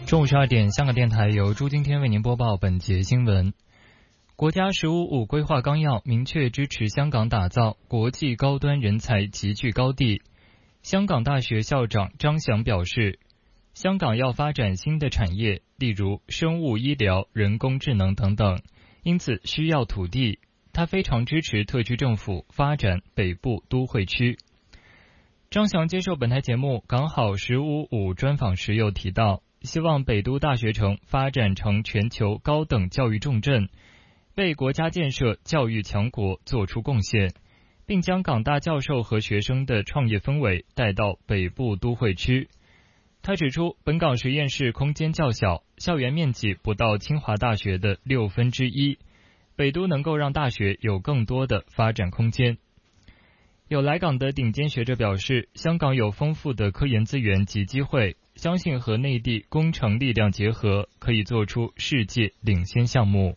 中午12点，香港电台由朱今天为您播报本节新闻。国家“十五五”规划纲要明确支持香港打造国际高端人才集聚高地。香港大学校长张翔表示，香港要发展新的产业，例如生物医疗、人工智能等等，因此需要土地。他非常支持特区政府发展北部都会区。张翔接受本台节目《港好15五》专访时又提到，希望北都大学城发展成全球高等教育重镇，为国家建设教育强国做出贡献，并将港大教授和学生的创业氛围带到北部都会区。他指出，本港实验室空间较小，校园面积不到清华大学的1/6，北都能够让大学有更多的发展空间。有来港的顶尖学者表示，香港有丰富的科研资源及机会，相信和内地工程力量结合，可以做出世界领先项目。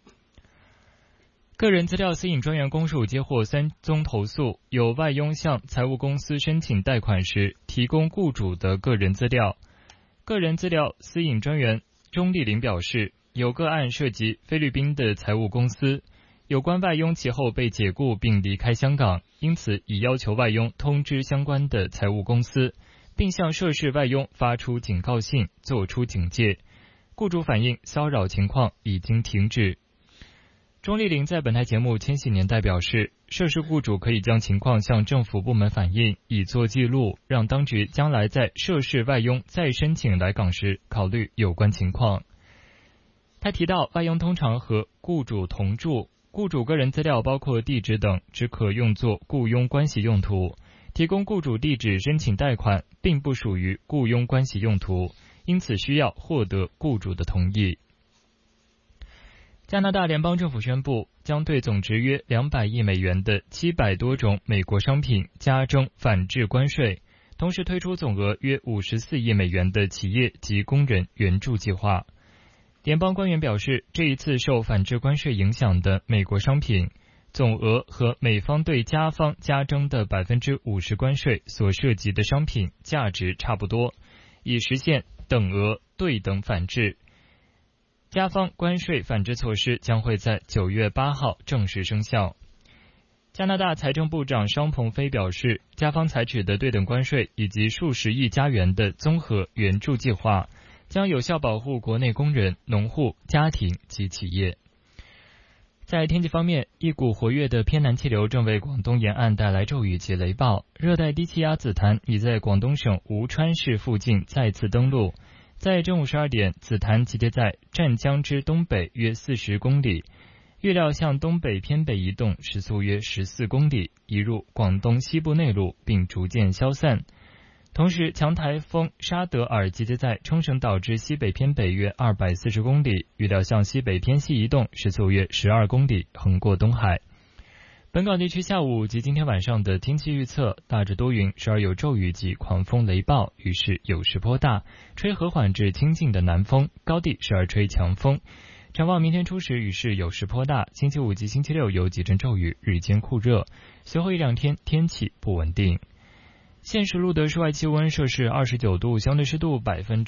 个人资料私隐专员公署接获3宗投诉，有外佣向财务公司申请贷款时提供雇主的个人资料。个人资料私隐专员钟丽玲表示，有个案涉及菲律宾的财务公司，有关外佣其后被解雇并离开香港，因此已要求外佣通知相关的财务公司，并向涉事外佣发出警告信，作出警戒。雇主反映骚扰情况已经停止。钟丽玲在本台节目《千禧年代》表示，涉事雇主可以将情况向政府部门反映，以作记录，让当局将来在涉事外佣再申请来港时考虑有关情况。他提到，外佣通常和雇主同住，雇主个人资料包括地址等只可用作雇佣关系用途，提供雇主地址申请贷款并不属于雇佣关系用途，因此需要获得雇主的同意。加拿大联邦政府宣布，将对总值约200亿美元的700多种美国商品加征反制关税，同时推出总额约54亿美元的企业及工人援助计划。联邦官员表示，这一次受反制关税影响的美国商品总额和美方对加方加征的50%关税所涉及的商品价值差不多，以实现等额对等反制。加方关税反制措施将会在9月8号正式生效。加拿大财政部长商鹏飞表示，加方采取的对等关税以及数十亿加元的综合援助计划将有效保护国内工人、农户、家庭及企业。在天气方面，一股活跃的偏南气流正为广东沿岸带来骤雨及雷暴，热带低气压紫檀已在广东省吴川市附近再次登陆。在正午12点，紫檀集结在湛江之东北约40公里，预料向东北偏北移动，时速约14公里，移入广东西部内陆并逐渐消散。同时，强台风沙德尔集结在冲绳岛之西北偏北约240公里，预料向西北偏西移动，时速约12公里，横过东海。本港地区下午及今天晚上的天气预测，大致多云，时而有骤雨及狂风雷暴，雨势有时颇大，吹和缓至清劲的南风，高地时而吹强风。展望明天初时雨势有时颇大，星期五及星期六有几阵骤雨，日间酷热，随后一两天天气不稳定。现时录的室外气温摄氏29度，相对湿度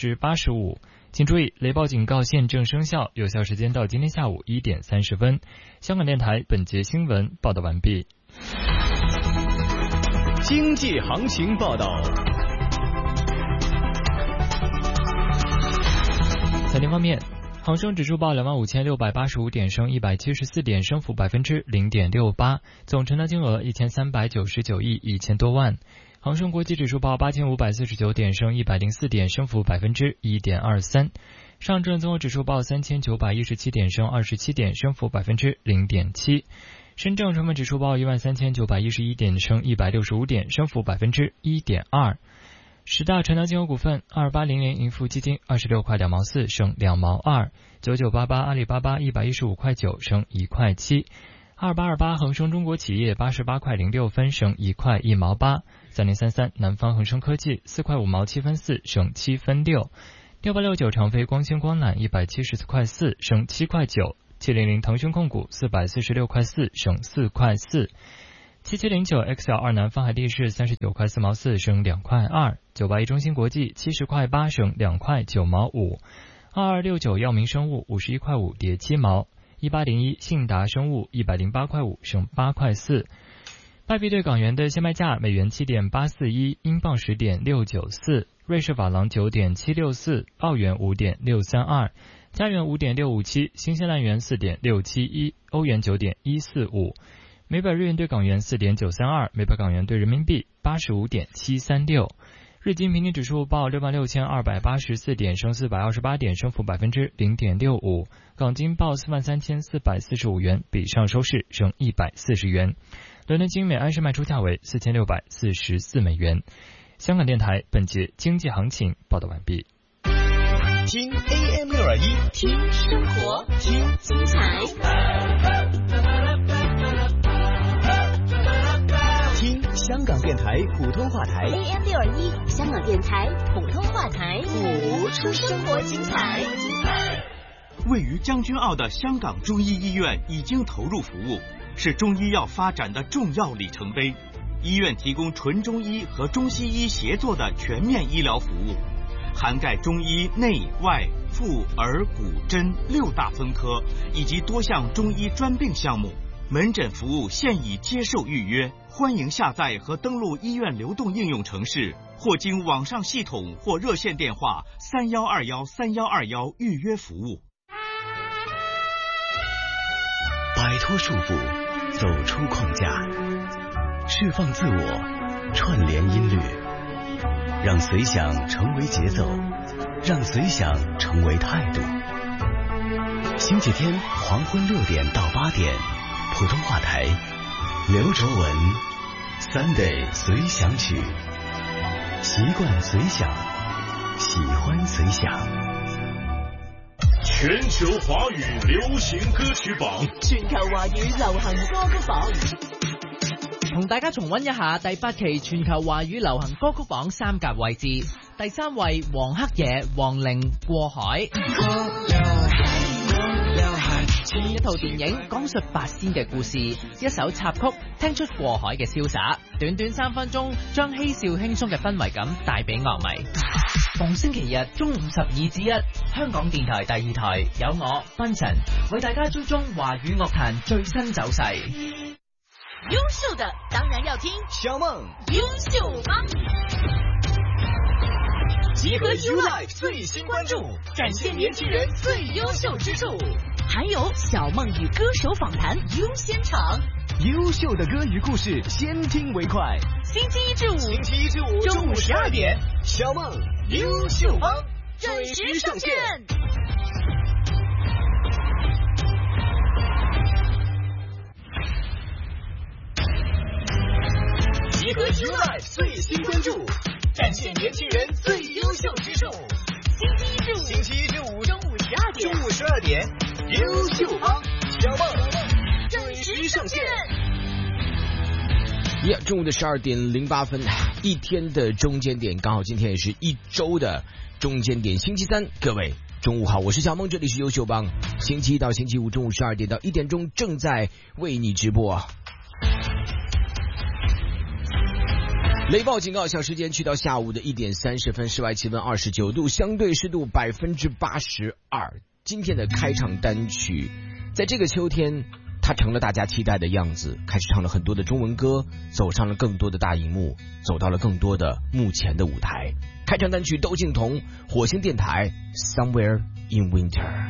85%。请注意，雷暴警告现正生效，有效时间到今天下午1点30分。香港电台本节新闻报道完毕。 经济行情报道。 财经方面，恒生指数报25,685点，升174点，升幅0.68%，总成交金额1399亿1000多万。恒生国际指数报8549点，升104点，升幅1.23%。上证综合指数报3917点，升27点，升幅0.7%。深证成分指数报13911点，升165点，升幅1.2%。十大成交金额股份：2800盈富基金26块2毛4，升2毛2；9988阿里巴巴115块9，升1块7；2828恒生中国企业88块06分，升1块1毛8；3033南方恒生科技4块5毛7分4，升7分6；6869长飞光纤光缆174块4，升7块9；700腾讯控股446块4，升4块4； 7709 XL 2南方海力士39块4毛4升2块2。981中芯国际70块8升2块9毛5。2269药明生物51块5跌7毛。1801信达生物108块5升8块4。外币对港元的现卖价：美元7.841，英镑10.694，瑞士法郎9.764，澳元5.632，加元5.657，新西兰元4.671，欧元9.145，每百日元对港元4.932，每百港元对人民币85.736。日经平均指数报66,284点，升428点，升幅0.65%。港金报43,445元，比上周市升140元。伦敦金每安士卖出价为4644美元。香港电台本节经济行情报道完毕。 听 AM621， 听生活，听精彩， 听香港电台普通话台 AM621，香港电台普通话台，谱出生活精彩。 位于将军澳的香港中医医院已经投入服务，是中医药发展的重要里程碑。医院提供纯中医和中西医协作的全面医疗服务，涵盖中医内外妇儿骨针6大分科以及多项中医专病项目。门诊服务现已接受预约，欢迎下载和登录医院流动应用程式，或经网上系统或热线电话31213121预约服务。 摆脱束缚，走出框架，释放自我，串联音律，让随想成为节奏，让随想成为态度。星期天黄昏6点到8点，普通话台，刘卓文 Sunday 随想曲，习惯随想，喜欢随想。 全球华语流行歌曲榜， 全球華語流行歌曲榜， 同大家重溫一下第8期全球華語流行歌曲榜3甲位置。第3位黃黑野黃玲過海。一套電影講述八仙嘅故事，一首插曲聽出過海嘅瀟灑，短短3分鐘將嬉笑輕鬆嘅氛圍感帶俾樂迷。逢星期日中午12至1，香港電台第2台有我賓晨為大家追蹤華語樂壇最新走勢。 優秀的當然要聽小夢優秀幫， 集合 YouLife 最新關注，展現年輕人最優秀之處， 還有小夢與歌手訪談優先場， 優秀的歌與故事，先聽為快。 星期一至五中午12點，小夢優秀幫準時上線。 集合 YouLife 最新關注，展現年輕人最優秀之處。星期一至五中午12點，優秀幫小夢準時上線。 中午的12點08分，一天的中間點，剛好今天也是一周的中間點，星期3，各位中午好，我是小夢，這裡是優秀幫，星期一到星期五中午12點到1點鐘正在為你直播。雷暴警告小時間去到下午的1點30分，室外氣溫29度，相對濕度82%。今天的開場單曲，在這個秋天，它成了大家期待的樣子，開始唱了很多的中文歌，走上了更多的大熒幕，走到了更多的幕前的舞台。開場單曲窦靖童，火星電台 Somewhere in Winter。